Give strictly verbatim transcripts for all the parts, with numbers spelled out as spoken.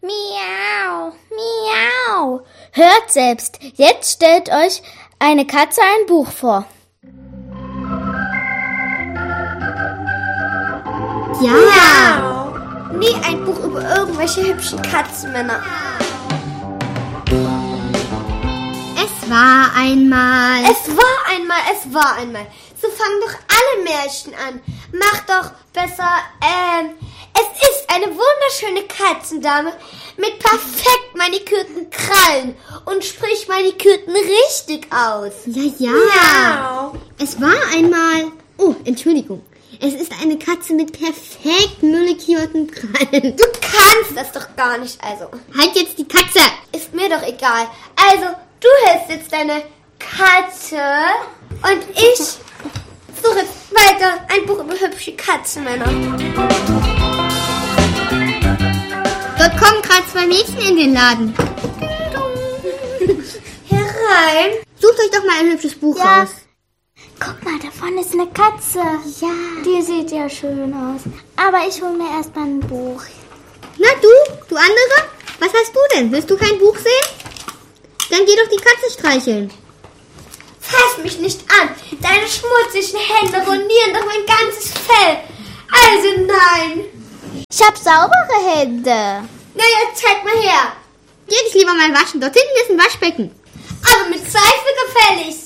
Miau, miau. Hört selbst, jetzt stellt euch eine Katze ein Buch vor. Ja. Miau. Nie ein Buch über irgendwelche hübschen Katzenmänner. Es war einmal. Es war einmal, es war einmal. So fangen doch alle Märchen an. Mach doch besser, ähm, es ist eine wunderschöne Katzendame mit perfekt manikürten Krallen und spricht manikürten richtig aus. Ja, ja. Miau. Es war einmal. Oh, Entschuldigung. Es ist eine Katze mit perfekt manikürten Krallen. Du kannst das doch gar nicht, also. Halt jetzt die Katze. Ist mir doch egal. Also, du hältst jetzt deine Katze und ich suche jetzt weiter ein Buch über hübsche Katzenmänner. Dort kommen gerade zwei Mädchen in den Laden. Herein. Sucht euch doch mal ein hübsches Buch Ja. raus. Guck mal, da vorne ist eine Katze. Ja. Die sieht ja schön aus. Aber ich hole mir erst mal ein Buch. Na du, du andere? Was hast du denn? Willst du kein Buch sehen? Dann geh doch die Katze streicheln. Fass mich nicht an. Deine schmutzigen Hände ruinieren doch mein ganzes Fell. Also nein. Ich hab saubere Hände. Na ja, zeig mal her. Geh dich lieber mal waschen. Dort hinten ist ein Waschbecken. Aber mit Seife gefälligst.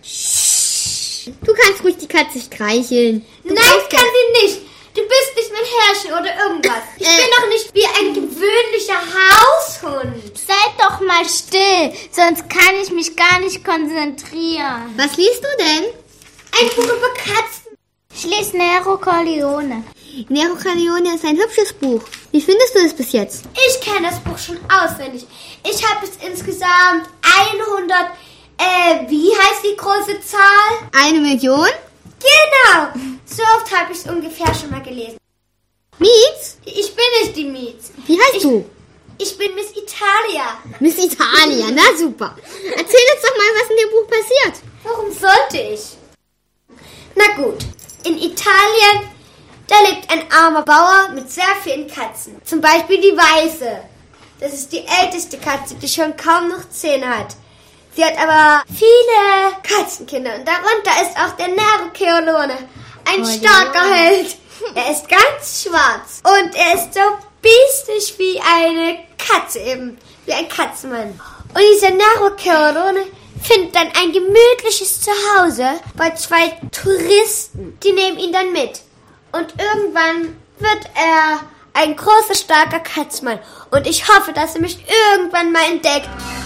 Du kannst ruhig die Katze streicheln. Du Nein, brauchst kann sie nicht. Du bist nicht mein Herrscher oder irgendwas. Ich Äh. bin doch nicht wie ein gewöhnlicher Haushund. Seid doch mal still, sonst kann ich mich gar nicht konzentrieren. Was liest du denn? Ein Buch über Katzen. Ich lese Nero Corleone. Nero Corleone ist ein hübsches Buch. Wie findest du es bis jetzt? Ich kenne das Buch schon auswendig. Ich habe es insgesamt hundert, äh, wie heißt die große Zahl? Eine Million? Genau. So oft habe ich es ungefähr schon mal gelesen. Mietz? Ich bin nicht die Mietz. Wie heißt Ich- du? Ich bin Miss Italia. Miss Italia, na super. Erzähl uns doch mal, was in dem Buch passiert. Warum sollte ich? Na gut, in Italien, da lebt ein armer Bauer mit sehr vielen Katzen. Zum Beispiel die Weiße. Das ist die älteste Katze, die schon kaum noch Zähne hat. Sie hat aber viele Katzenkinder und darunter ist auch der Nero Corleone. Ein starker Held. Er ist ganz schwarz und er ist so biestig wie eine Katze eben, wie ein Katzenmann. Und dieser Nero Corleone findet dann ein gemütliches Zuhause bei zwei Touristen. Die nehmen ihn dann mit. Und irgendwann wird er ein großer, starker Katzmann. Und ich hoffe, dass er mich irgendwann mal entdeckt.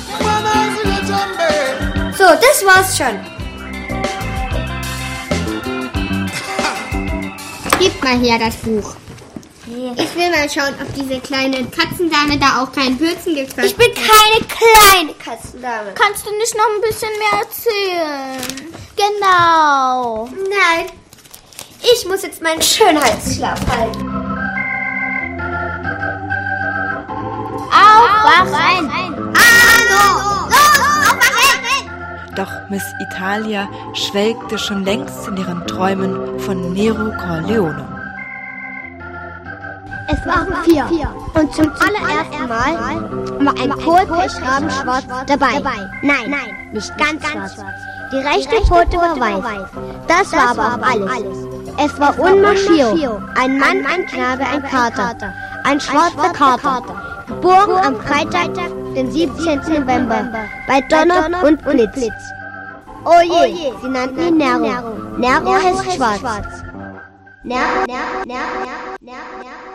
So, das war's schon. Gib mal her das Buch. Ich will mal schauen, ob diese kleine Katzendame da auch keinen Bürzen gibt. Ich bin keine kleine Katzendame. Kannst du nicht noch ein bisschen mehr erzählen? Genau. Nein, ich muss jetzt meinen Schönheitsschlaf halten. Auf, wach rein. Hallo! Los, aufwachen! Doch Miss Italia schwelgte schon längst in ihren Träumen von Nero Corleone. Es waren vier. Und zum allerersten Mal war ein Kohlpechrabenschwarz dabei. Nein, nicht ganz schwarz. Die rechte Pfote war weiß. Das war aber auch alles. Es war Unmaschio, ein Mann, ein Knabe, ein Kater. Ein schwarzer Kater. Geboren am Freitag, den siebzehnten November, bei Donner und Blitz. Oh je, sie nannten ihn Nero. Nero heißt schwarz. Nero, Nero, Nero, Nero, Nero.